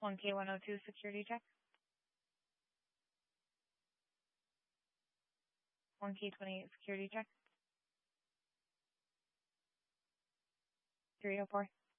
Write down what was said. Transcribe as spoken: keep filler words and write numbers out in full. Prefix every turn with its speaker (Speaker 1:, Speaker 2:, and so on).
Speaker 1: one K one oh two security check. one K twenty-eight security check. three oh four.